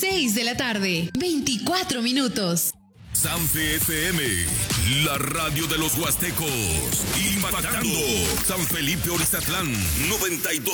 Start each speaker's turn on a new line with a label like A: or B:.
A: 6 de la tarde, 24 minutos.
B: Sanfe FM, la radio de los huastecos, impactando San Felipe Orizatlán, 92.